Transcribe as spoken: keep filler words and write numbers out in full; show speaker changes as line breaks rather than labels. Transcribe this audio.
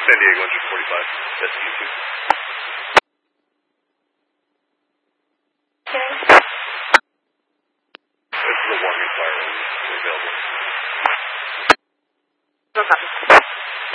San Diego, engine forty-five. That's you two.
Okay.
This is a warming fire. We're available.